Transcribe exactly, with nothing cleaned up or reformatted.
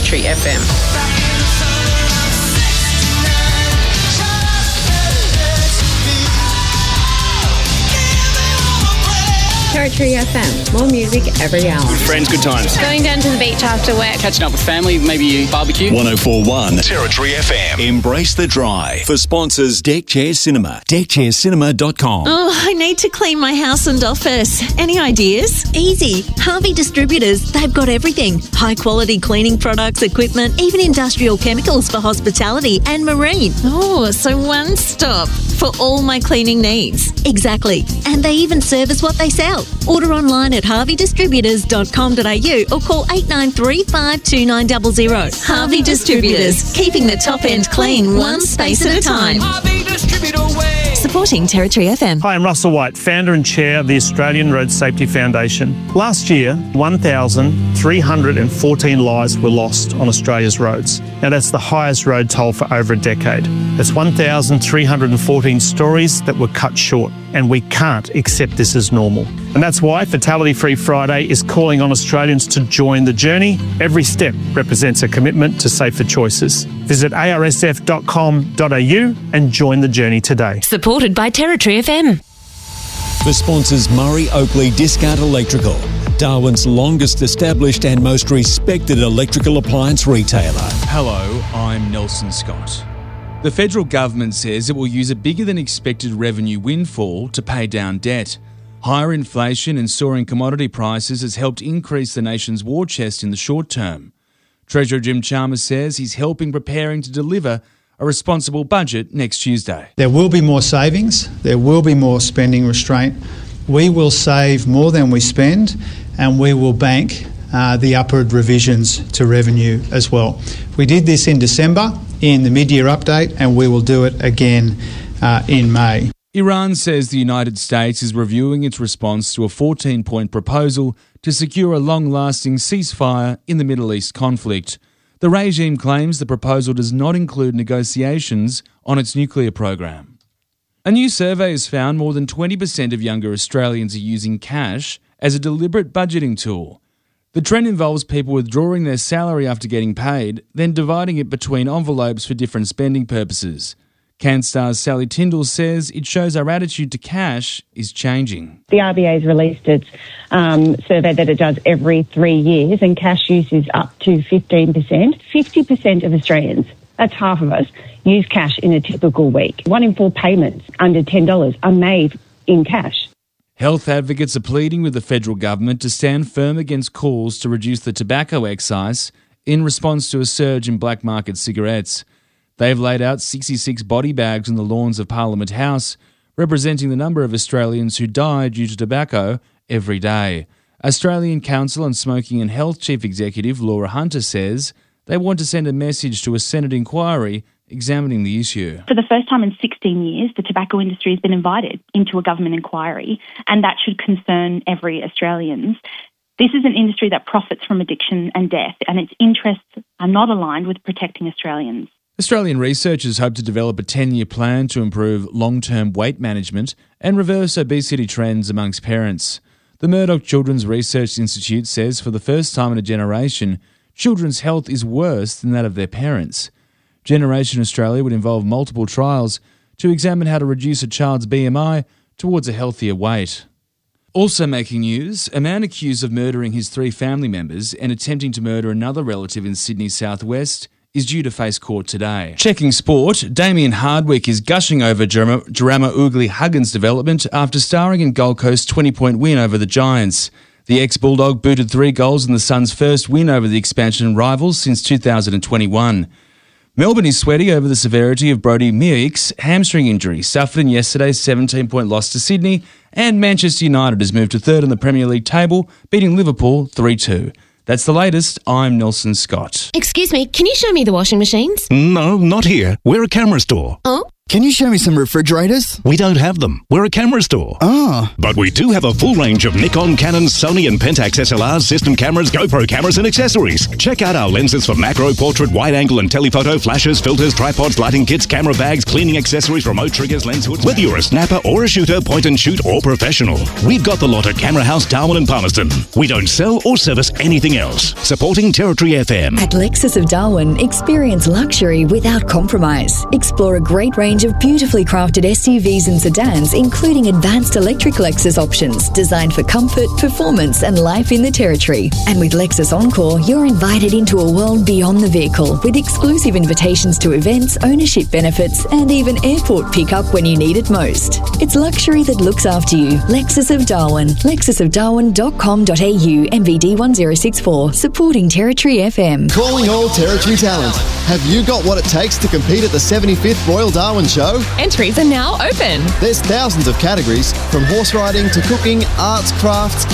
Territory F M. Territory F M. More music every hour. Good friends, good times. Going down to the beach after work. Catching up with family, maybe barbecue. one oh four point one Territory F M. Embrace the drive. For sponsors Deck Chair Cinema. deck chair cinema dot com. Oh, I need to clean my house and office. Any ideas? Easy. Harvey Distributors. They've got everything. High quality cleaning products, equipment, even industrial chemicals for hospitality and marine. Oh, so one stop for all my cleaning needs. Exactly. And they even service what they sell. Order online at harvey distributors dot com dot a u or call eight nine three, five two nine zero zero. Harvey Distributors, keeping the top end clean one space at a time. Harvey Distributor Way. Supporting Territory F M. Hi, I'm Russell White, founder and chair of the Australian Road Safety Foundation. Last year, one thousand three hundred fourteen lives were lost on Australia's roads. Now, that's the highest road toll for over a decade. That's one thousand three hundred fourteen stories that were cut short, and we can't accept this as normal. And that's why Fatality Free Friday is calling on Australians to join the journey. Every step represents a commitment to safer choices. Visit a r s f dot com dot a u and join the journey today. Supported by Territory F M. For sponsors Murray Oakley Discount Electrical. Darwin's longest established and most respected electrical appliance retailer. Hello, I'm Nelson Scott. The federal government says it will use a bigger than expected revenue windfall to pay down debt. Higher inflation and soaring commodity prices has helped increase the nation's war chest in the short term. Treasurer Jim Chalmers says he's helping preparing to deliver a responsible budget next Tuesday. There will be more savings, there will be more spending restraint. We will save more than we spend, and we will bank uh, the upward revisions to revenue as well. We did this in December in the mid-year update, and we will do it again uh, in May. Iran says the United States is reviewing its response to a fourteen-point proposal to secure a long-lasting ceasefire in the Middle East conflict. The regime claims the proposal does not include negotiations on its nuclear program. A new survey has found more than twenty percent of younger Australians are using cash as a deliberate budgeting tool. The trend involves people withdrawing their salary after getting paid, then dividing it between envelopes for different spending purposes. CanStar's Sally Tyndall says it shows our attitude to cash is changing. The R B A has released its um, survey that it does every three years, and cash use is up to fifteen percent. fifty percent of Australians, that's half of us, use cash in a typical week. One in four payments under ten dollars are made in cash. Health advocates are pleading with the federal government to stand firm against calls to reduce the tobacco excise in response to a surge in black market cigarettes. They've laid out sixty-six body bags on the lawns of Parliament House, representing the number of Australians who die due to tobacco every day. Australian Council on Smoking and Health Chief Executive Laura Hunter says they want to send a message to a Senate inquiry examining the issue. For the first time in sixteen years, the tobacco industry has been invited into a government inquiry, and that should concern every Australian. This is an industry that profits from addiction and death, and its interests are not aligned with protecting Australians. Australian researchers hope to develop a ten-year plan to improve long-term weight management and reverse obesity trends amongst parents. The Murdoch Children's Research Institute says for the first time in a generation, children's health is worse than that of their parents. Generation Australia would involve multiple trials to examine how to reduce a child's B M I towards a healthier weight. Also making news, a man accused of murdering his three family members and attempting to murder another relative in Sydney's southwest is due to face court today. Checking sport, Damien Hardwick is gushing over Jarama Ugly Huggins' development after starring in Gold Coast's twenty-point win over the Giants. The ex-Bulldog booted three goals in the Suns' first win over the expansion rivals since two thousand twenty-one. Melbourne is sweaty over the severity of Brody Meek's hamstring injury, suffered in yesterday's seventeen-point loss to Sydney, and Manchester United has moved to third on the Premier League table, beating Liverpool three two. That's the latest. I'm Nelson Scott. Excuse me, can you show me the washing machines? No, not here. We're a camera store. Oh? can you show me some refrigerators? We don't have them. We're a camera store. Ah. But we do have a full range of Nikon, Canon, Sony and Pentax S L Rs, system cameras, GoPro cameras and accessories. Check out our lenses for macro, portrait, wide angle and telephoto, flashes, filters, tripods, lighting kits, camera bags, cleaning accessories, remote triggers, lens hoods. Whether you're a snapper or a shooter, point and shoot or professional, we've got the lot at Camera House, Darwin and Palmerston. We don't sell or service anything else. Supporting Territory F M. At Lexus of Darwin, experience luxury without compromise. Explore a great range of beautifully crafted S U Vs and sedans, including advanced electric Lexus options designed for comfort, performance and life in the Territory. And with Lexus Encore, you're invited into a world beyond the vehicle with exclusive invitations to events, ownership benefits and even airport pickup when you need it most. It's luxury that looks after you. Lexus of Darwin. lexus of darwin dot com dot a u, M V D one zero six four, supporting Territory F M. Calling all Territory talent. Have you got what it takes to compete at the seventy-fifth Royal Darwin Show? Entries are now open. There's thousands of categories, from horse riding to cooking, arts, crafts,